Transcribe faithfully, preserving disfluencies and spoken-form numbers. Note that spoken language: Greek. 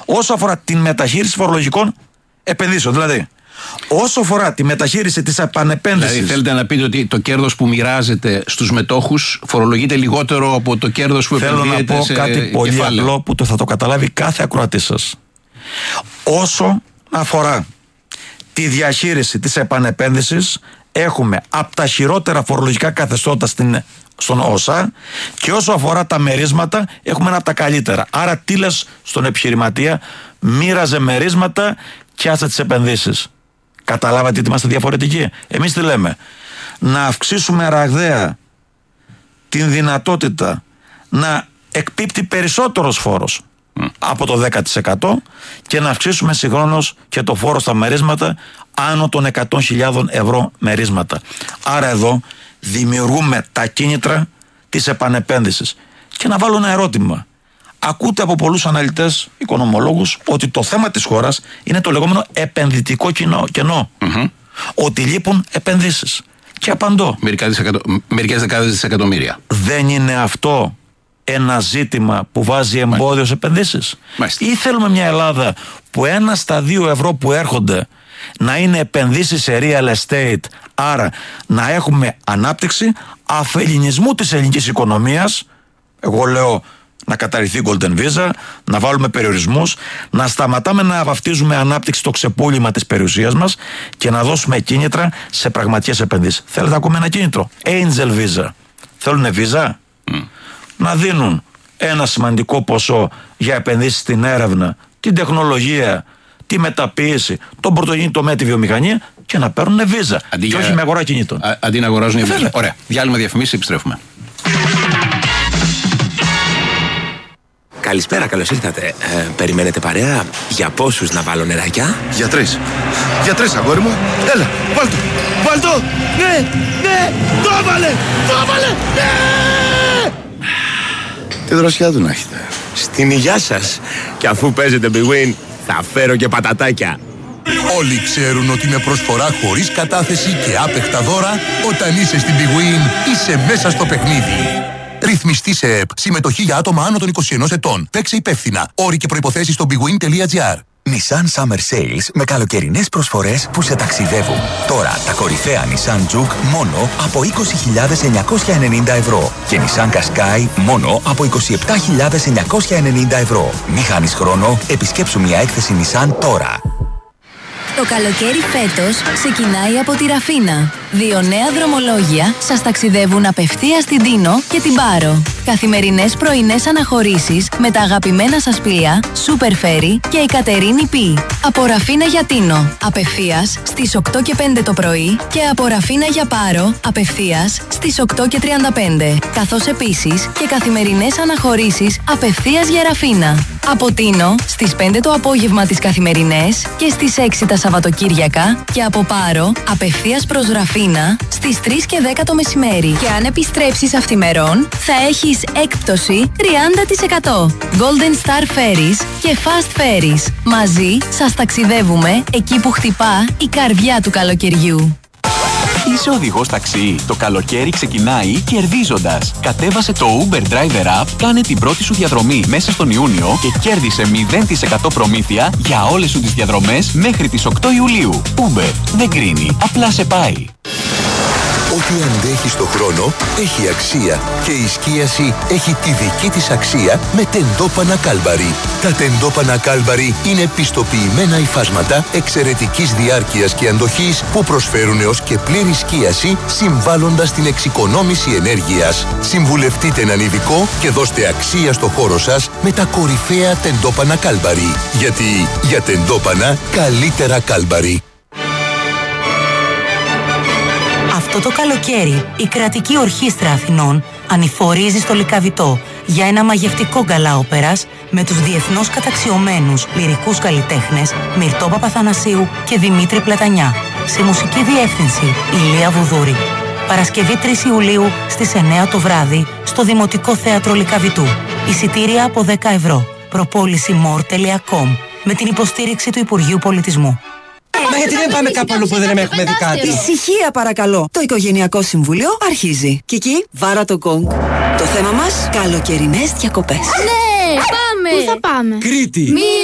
Όσο αφορά την μεταχείριση φορολογικών επενδύσεων, δηλαδή, όσο αφορά τη μεταχείριση της επανεπένδυσης. Δηλαδή, θέλετε να πείτε ότι το κέρδος που μοιράζεται στους μετόχους φορολογείται λιγότερο από το κέρδος που επενδύεται. Θέλω να πω σε κάτι πολύ κεφάλαιο. απλό που το θα το καταλάβει κάθε ακροατής σας. Όσο αφορά τη διαχείριση της επανεπένδυσης, έχουμε από τα χειρότερα φορολογικά καθεστώτα στην, στον ΩΣΑ, και όσο αφορά τα μερίσματα έχουμε ένα από τα καλύτερα. Άρα τι λες στον επιχειρηματία, μοίραζε μερίσματα και άσε τις επενδύσεις. Καταλάβατε ότι είμαστε διαφορετικοί? Εμείς τι λέμε? Να αυξήσουμε ραγδαία την δυνατότητα να εκπίπτει περισσότερος φόρος mm. από το δέκα τοις εκατό και να αυξήσουμε συγχρόνως και το φόρο στα μερίσματα άνω των εκατό χιλιάδες ευρώ μερίσματα. Άρα εδώ δημιουργούμε τα κίνητρα της επανεπένδυσης. Και να βάλω ένα ερώτημα. Ακούτε από πολλούς αναλυτές, οικονομολόγους, ότι το θέμα της χώρας είναι το λεγόμενο επενδυτικό κενό. Mm-hmm. Ότι λείπουν επενδύσεις. Και απαντώ. Μερικές δεκάδες δισεκατομμύρια. Δεν είναι αυτό ένα ζήτημα που βάζει εμπόδιο σε επενδύσεις? Μάλιστα. Ή θέλουμε μια Ελλάδα που ένα στα δύο ευρώ που έρχονται να είναι επενδύσεις σε real estate, άρα να έχουμε ανάπτυξη αφελληνισμού της ελληνικής οικονομίας? Εγώ λέω να καταρριφθεί Golden Visa, να βάλουμε περιορισμούς, να σταματάμε να βαφτίζουμε ανάπτυξη το ξεπούλημα της περιουσίας μας και να δώσουμε κίνητρα σε πραγματικές επενδύσεις. Θέλετε ακόμα ένα κίνητρο? Angel Visa. Θέλουνε Visa? Mm. Να δίνουν ένα σημαντικό ποσό για επενδύσεις στην έρευνα, την τεχνολογία, τη μεταποίηση, τον πρωτογενή τομέα, τη βιομηχανία, και να παίρνουν Visa. Αντί και για... όχι με αγορά κινήτων. Α, αντί να αγοράζουν οι Visa. Ωραία. Διάλειμμα, διαφημίσεις, επιστρέφουμε. Καλησπέρα, καλώς ήρθατε. Ε, περιμένετε παρέα? Για πόσους να βάλω νεράκια? Για τρεις. Για τρεις, αγόρι μου. Έλα, βάλ' το. Βάλ' το. Ναι, ναι, το έβαλε, το έβαλε, ναι! Τι δροσιά του να έχετε. Στην υγειά σας. Και αφού παίζετε Big Win, θα φέρω και πατατάκια. Όλοι ξέρουν ότι με προσφορά χωρίς κατάθεση και άπεχτα δώρα, όταν είσαι στην Big Win, είσαι μέσα στο παιχνίδι. Ρυθμιστή σε ΕΕΠ. Συμμετοχή για άτομα άνω των είκοσι ενός ετών. Παίξε υπεύθυνα. Όροι και προϋποθέσεις στο bigwin τελεία gr. Nissan Summer Sales με καλοκαιρινές προσφορές που σε ταξιδεύουν. Τώρα τα κορυφαία Nissan Juke μόνο από είκοσι χιλιάδες εννιακόσια ενενήντα ευρώ και Nissan Qashqai μόνο από είκοσι επτά χιλιάδες εννιακόσια ενενήντα ευρώ. Μη χάνεις χρόνο, επισκέψου μια έκθεση Nissan τώρα. Το καλοκαίρι φέτος ξεκινάει από τη Ραφίνα. Δύο νέα δρομολόγια σας ταξιδεύουν απευθείας στην Τίνο και την Πάρο. Καθημερινές πρωινές αναχωρήσεις με τα αγαπημένα σας πλοία Super Ferry και η Κατερίνη Πι. Από Ραφίνα για Τίνο, απευθείας στις οκτώ και πέντε το πρωί, και από Ραφίνα για Πάρο, απευθείας στις οκτώ και τριάντα πέντε. Καθώς επίσης και καθημερινές αναχωρήσεις απευθείας για Ραφίνα. Από Τίνο στις πέντε το απόγευμα τις καθημερινές και στις έξι τα Σαββατοκύριακα, και από Πάρο απευθείας προς Ραφίνα στις τρεις και δέκα το μεσημέρι. Και αν επιστρέψεις αυθημερών θα έχεις έκπτωση τριάντα τοις εκατό. Golden Star Ferries και Fast Ferries. Μαζί σας ταξιδεύουμε εκεί που χτυπά η καρδιά του καλοκαιριού. Είσαι οδηγός ταξί? Το καλοκαίρι ξεκινάει κερδίζοντας. Κατέβασε το Uber Driver App, κάνε την πρώτη σου διαδρομή μέσα στον Ιούνιο και κέρδισε μηδέν τοις εκατό προμήθεια για όλες σου τις διαδρομές μέχρι τις οκτώ Ιουλίου. Uber δεν κρίνει, απλά σε πάει. Ό,τι αντέχει στο χρόνο έχει αξία και η σκίαση έχει τη δική της αξία με τεντόπανα Κάλμπαρι. Τα τεντόπανα Κάλμπαρι είναι πιστοποιημένα υφάσματα εξαιρετικής διάρκειας και αντοχής που προσφέρουν έως και πλήρη σκίαση, συμβάλλοντας στην εξοικονόμηση ενέργειας. Συμβουλευτείτε έναν ειδικό και δώστε αξία στο χώρο σας με τα κορυφαία τεντόπανα Κάλμπαρι. Γιατί για τεντόπανα καλύτερα Κάλμπαρι. Αυτό το καλοκαίρι η Κρατική Ορχήστρα Αθηνών ανηφορίζει στο Λυκαβητό για ένα μαγευτικό γκαλά όπερας με τους διεθνώς καταξιωμένους λυρικούς καλλιτέχνες Μυρτώ Παπαθανασίου και Δημήτρη Πλατανιά. Σε μουσική διεύθυνση Ηλία Βουδούρη. Παρασκευή τρεις Ιουλίου στις εννιά το βράδυ στο Δημοτικό Θέατρο Λυκαβητού. Εισιτήρια από δέκα ευρώ. προπόληση μορ τελεία κομ με την υποστήριξη του Υπουργείου Πολιτισμού. Μα γιατί δεν πάμε κάπου αλλού που δεν έχουμε δει κάτι? Ησυχία παρακαλώ. Το Οικογενειακό Συμβούλιο αρχίζει. Κική, βάρα το γκονγκ. Το θέμα μας, καλοκαιρινές διακοπές. Ναι, πάμε! Πού θα πάμε? Κρήτη! Μη